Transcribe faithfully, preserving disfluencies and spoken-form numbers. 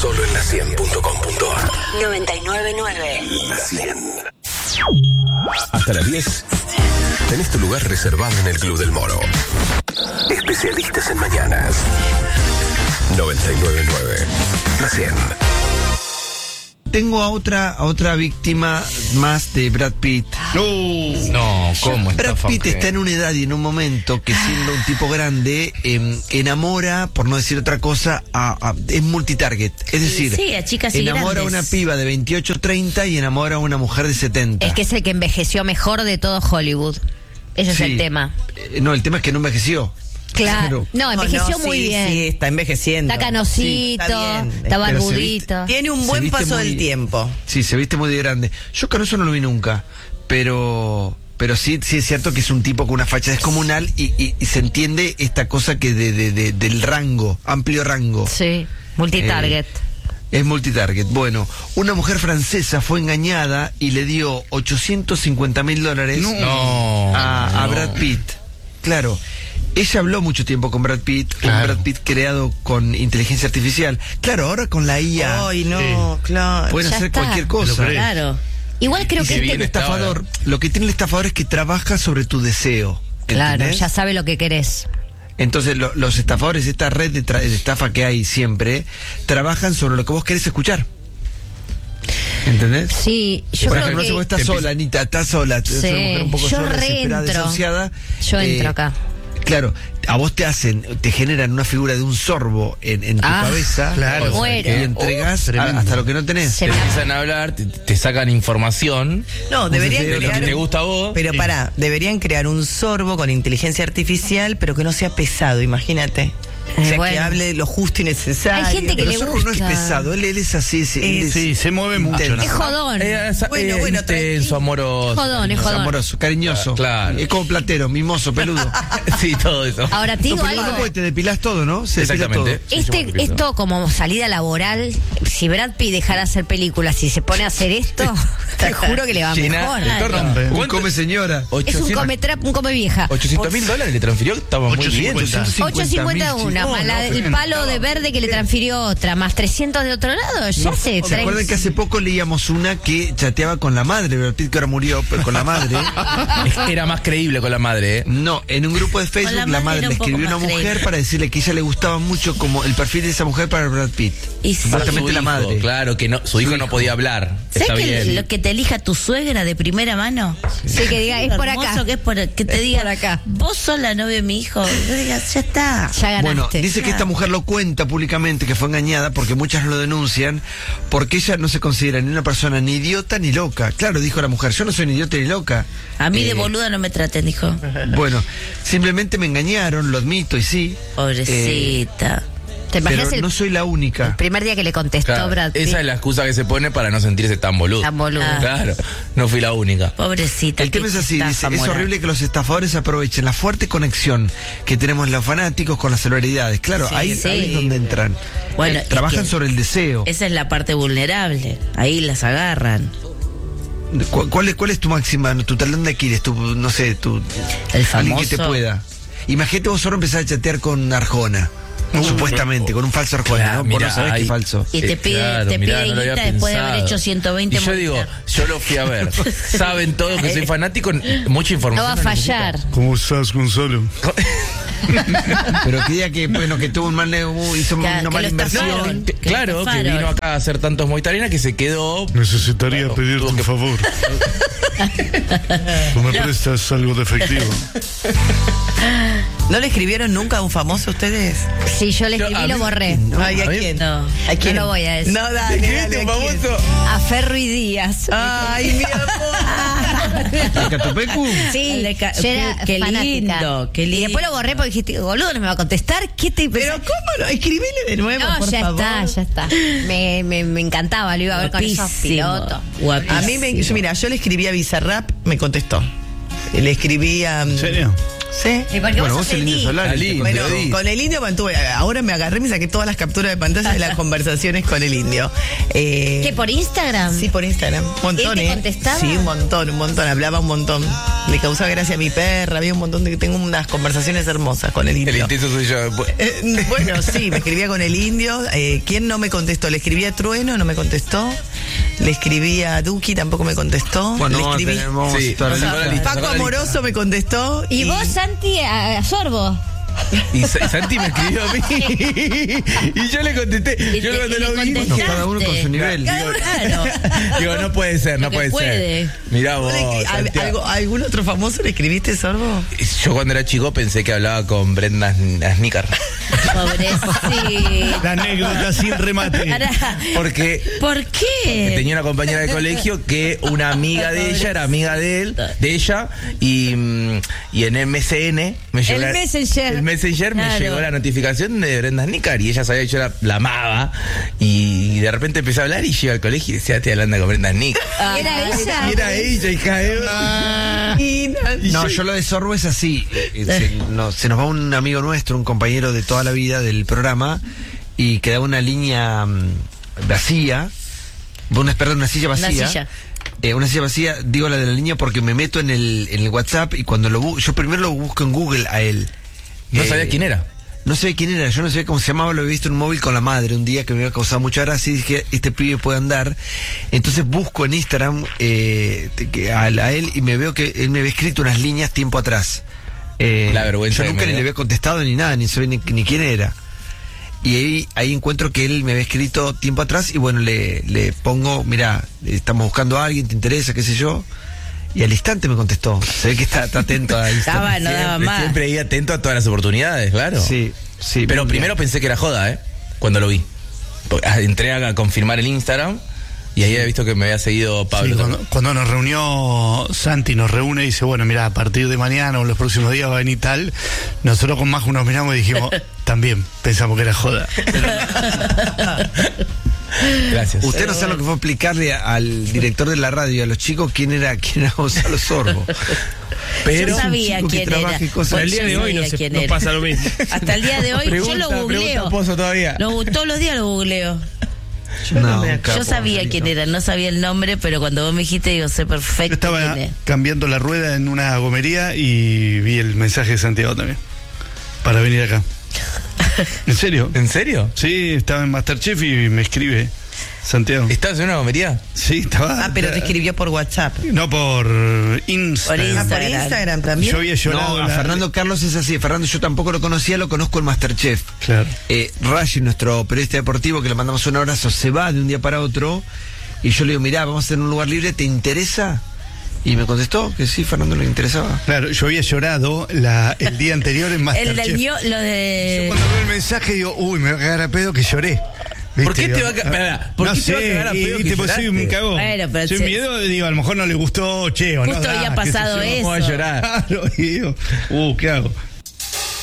Solo en la cien punto com punto a r. noventa y nueve punto nueve. La cien. Hasta las diez. Tenés tu lugar reservado en el Club del Moro. Especialistas en mañanas. noventa y nueve punto nueve. La cien. Tengo a otra, a otra víctima más de Brad Pitt. No, no ¿cómo está? Brad Pitt está en una edad y en un momento que, siendo un tipo grande, eh, enamora, por no decir otra cosa, a, a, es multitarget. Es decir, sí, a chicas y enamora grandes. a una piba de veintiocho, treinta y enamora a una mujer de setenta. Es que es el que envejeció mejor de todo Hollywood. Ese es Sí. el tema. Eh, no, el tema es que no envejeció. Claro. No, envejeció Oh, no, muy sí, bien. Sí, está envejeciendo. Está canosito, Sí, está bien. está Pero se barbudito. Tiene un Se buen viste paso muy- del tiempo. Sí, se viste muy de grande. Yo Canoso no lo vi nunca, pero pero sí, sí es cierto que es un tipo con una facha descomunal y, y, y se entiende esta cosa que de, de, de- del rango, amplio rango. Sí, multitarget. Eh, Es multitarget. Bueno, una mujer francesa fue engañada y le dio ochocientos cincuenta mil dólares No. a, a No. Brad Pitt. Claro. Ella habló mucho tiempo con Brad Pitt, Claro. un Brad Pitt creado con inteligencia artificial. Claro, ahora con la I A Ay, no, claro. pueden ya hacer está. cualquier cosa. Claro. Igual creo Y que si bien tiene el estaba, estafador, lo que tiene el estafador es que trabaja sobre tu deseo. Claro, ¿entendés? ya sabe lo que querés. Entonces lo- los estafadores, esta red de, tra- de estafa que hay siempre, trabajan sobre lo que vos querés escuchar. ¿Entendés? Sí, yo Por creo ejemplo, que... si vos estás sola, Anita, estás sola, sos Sí, una mujer un poco yo sola, desesperada, reentro. desahuciada. Yo entro acá. Claro, a vos te hacen, te generan una figura de un sorbo en, en tu Ah, cabeza. claro. y Muero. entregás Oh, a- tremendo. hasta lo que no tenés. Se Te me- empiezan a hablar, te, te sacan información. No, deberían deseo, lo que crear. te gusta a vos. Pero Sí. pará, deberían crear un sorbo con inteligencia artificial, pero que no sea pesado, imagínate. O sea, Eh, bueno. que hable lo justo y necesario. Hay gente que Pero le Sorbo no es gusta. pesado, él, él es así. Es, él es Sí, se mueve mucho. intenso. Es jodón. Eh, es, Bueno, eh, bueno, intenso, amoroso. Jodón, es Es jodón. amoroso, cariñoso. Claro. Es como platero, mimoso, peludo. Sí, todo eso. Ahora te No, digo pero no algo. porque te depilás todo, ¿no? Se depila todo. Exactamente. Sí, Este, yo me repito. esto como salida laboral, si Brad Pitt dejara de hacer películas y se pone a hacer esto, te juro que le va Llena- mejor. le torna- Un ¿Cuánto? come señora. Es un ochocientos come trap, un come vieja. ochocientos mil dólares le transfirió, estaba muy bien. ochocientos cincuenta mil, una, sí. más No, la- no, el pero- palo de verde que le transfirió otra, más trescientos de otro lado, ya se ¿Se acuerdan que hace poco leíamos una que chateaba con la madre? Brad Pitt, que ahora murió, pero con la madre. Era más creíble con la madre, ¿eh? No, en un grupo de Facebook la la madre madre era le un poco escribió a una más mujer creíble. para decirle que a ella le gustaba mucho como el perfil de esa mujer para Brad Pitt. Y sí. Supuestamente Su la hijo, madre. Claro, que no, su hijo no podía hablar. Está ¿Sabes que bien. lo que te elija tu suegra de primera mano? Sí, que diga, es por Hermoso acá. Que, es por, que te diga, por acá. vos sos la novia de mi hijo. Yo diga, ya está. Ya ganaste. Bueno, dice que esta mujer lo cuenta públicamente que fue engañada porque muchas lo denuncian porque ella no se considera ni una persona ni idiota ni loca. Claro, dijo la mujer, yo no soy ni idiota ni loca. A mí de Eh, boluda no me traten, dijo. Bueno, simplemente me engañaron, lo admito y sí. Eh, Pobrecita. ¿Te imaginas pero el no soy la única. primer día que le contestó Claro, Brad Pitt? esa es la excusa que se pone para no sentirse tan boludo. Tan boludo. Ah. Claro, no fui la única. Pobrecita. El tema qué es así, dice, estafa es moral. horrible que los estafadores aprovechen la fuerte conexión que tenemos los fanáticos con las celebridades. Claro, Sí, ahí, sí. ahí es donde entran. Bueno, Eh, es trabajan que- sobre el deseo. Esa es la parte vulnerable. Ahí las agarran. ¿Cu- ¿Cuál es, cuál es tu máxima, tu talón de Aquiles, tu, no sé, tu... El alguien que te famoso- pueda? Imagínate vos solo empezar a chatear con Arjona, supuestamente, con un falso Arjona, Claro, ¿no? Vos mirá, no sabés que ahí- es falso. Y te Eh, pide, claro, te mirá, pide no lo había guita después de haber pensado. hecho ciento veinte Y yo digo, yo lo fui a ver. Saben todos que soy fanático, mucha No información. va a fallar. ¿Cómo estás, Gonzalo? Pero que diga que, bueno, que tuvo un mal, nego- hizo Claro, una que mala lo estafaron. inversión. Que- Claro, que estafaron. vino acá a hacer tantos Moitarena que se quedó. Necesitaría Bueno, pedirte tuvo un que- favor. ¿Tú me prestas algo de efectivo? ¿No le escribieron nunca a un famoso ustedes? Sí, yo le Yo- escribí a y lo mí- borré. Ay, ¿a a mí- quién? no. ¿A quién? No lo voy a decir. No, dale, ¿Escribiste dale, un ¿a quién? famoso? A Ferro y Díaz. Ay, mi amor. ¿De Catupecu? Sí, Le ca- yo era qué- qué fanática. lindo, qué Y lindo. después lo borré porque dijiste, boludo, no me va a contestar. ¿Qué te Pero ¿cómo no? Escribile de nuevo, No, por ya favor. está, ya está. Me, me, me encantaba, lo iba a ver con esos Guapísimo, pilotos. guapísimo. A mí me, yo, mira, yo le escribí a Bizarrap, me contestó. Le escribí a... ¿En serio? Sí. Y porque Bueno, vos vos sos el Indio Solari. Al Indio, Bueno, di. con el indio mantuve. Ahora me agarré y me saqué todas las capturas de pantalla de las conversaciones con el indio. Eh, ¿Qué, por Instagram? Sí, por Instagram. Un montón, ¿Él te ¿eh? contestaba? Sí, un montón, un montón. Hablaba un montón. Le causaba gracia a mi perra. Había un montón de. Tengo unas conversaciones hermosas con el indio. El intenso soy yo. Eh, bueno, sí, me escribía con el indio. Eh, ¿Quién no me contestó? Le escribí a Trueno, no me contestó. Le escribí a Duki, tampoco me contestó. Bueno, Le vamos a escribí. tener- vamos a Sí, estar o sea, lista. sacó la lista. Paco Amoroso me contestó. ¿Y vos, Santi, a, a Sorbo? Y Sa- Santi me escribió a mí. Y yo le contesté. Y Yo te- cuando y le lo vi. contestaste. Bueno, cada uno con su nivel. Claro. Digo, no puede ser, no Porque puede, puede. ser. Mirá vos. ¿Le escri- al- Santiago. algo- ¿Algún otro famoso le escribiste, Sorbo? Yo cuando era chico pensé que hablaba con Brenda Snicker. Pobrecito. La anécdota sin remate. Pará. Porque ¿Por qué? tenía una compañera de colegio que una amiga de ella era amiga de él, de ella, y, mm, y en M S N me llegó El la- Messenger. el Messenger me Claro. llegó la notificación de Brenda Snicker y ella sabía que yo la, la amaba y de repente empecé a hablar y yo iba al colegio y decía, estoy hablando con Brenda Snicker. ¿Era ella? Y era ella, hija de... Y No, yo lo de Sorbo es así. Eh, Se, no, se nos va un amigo nuestro, un compañero de toda la vida del programa, y quedaba una línea mm, vacía, una, perdón, una silla Una vacía. silla. Eh, una silla vacía, digo la de la línea porque me meto en el, en el WhatsApp y cuando lo bu- yo primero lo busco en Google a él. No Eh, sabía quién era. No sé quién era, yo no sabía cómo se llamaba, lo había visto en un móvil con la madre un día que me había causado mucha gracia y dije, este pibe puede andar. Entonces busco en Instagram eh, te- que a, a él y me veo que él me había escrito unas líneas tiempo atrás. Eh, La vergüenza Yo que nunca me ni dio. le había contestado ni nada, ni sabía ni, ni quién era. Y ahí, ahí encuentro que él me había escrito tiempo atrás y bueno, le, le pongo, mira, estamos buscando a alguien, ¿te interesa? ¿Qué sé yo? Y al instante me contestó. Se ve que está, está atento a Estaba, Instagram. no daba Siempre, más. siempre ahí atento a todas las oportunidades, claro. Sí, sí. Pero muy primero bien. pensé que era joda, ¿eh? Cuando lo vi. Porque, ah, entré a confirmar el Instagram y ahí había visto que me había seguido Sí, Pablo. cuando, cuando nos reunió Santi, nos reúne y dice, bueno, mira, a partir de mañana o en los próximos días va a venir tal. Nosotros con Majo nos miramos y dijimos, también pensamos que era joda. Gracias. Usted no sabe lo que fue explicarle a- al director de la radio y a los chicos quién era quién era Gonzalo Sorbo. Pero Yo sabía chico que quién trabaja era. y cosas. Pues El yo día de hoy no sabía se- quién no era. pasa lo mismo. Hasta el día de hoy yo Pregunta- lo googleo. pregunta Pozo todavía. Lo- todos los días lo googleo. No, un Yo capo, sabía Angelito. quién era, no sabía el nombre, pero cuando vos me dijiste, digo, sé Yo perfecto estaba quién es. cambiando la rueda en una gomería y vi el mensaje de Santiago también. Para venir acá. ¿En serio? ¿En serio? Sí, estaba en Masterchef y me escribe Santiago. ¿Estás en una gomería? Sí, estaba. Ah, pero te escribió por WhatsApp. No, por Instagram. Ah, por Instagram. Instagram también. Yo había llorado. No, a la- Fernando Carlos es así. Fernando yo tampoco lo conocía, lo conozco en Masterchef. Claro. Eh, Rashi, nuestro periodista deportivo, que le mandamos un abrazo, se va de un día para otro. Y yo le digo, mirá, vamos a hacer un lugar libre, ¿te interesa? Y me contestó que sí, Fernando le interesaba. Claro, yo había llorado la, el día anterior en El Masterchef. del mío, lo Yo de. cuando veo el mensaje digo, uy, me va a cagar a pedo que lloré. ¿Por qué Digo, te va a ca- espera, ¿por no qué te sé, va a cagar a pedo y, que viste, pues soy un lloraste? cagón. Bueno, pero soy se- miedo, digo, a lo mejor no le gustó, che, o no. Justo da, había qué sé pasado yo. eso. ¿Cómo va a llorar? Claro, y digo, uh, ¿qué hago?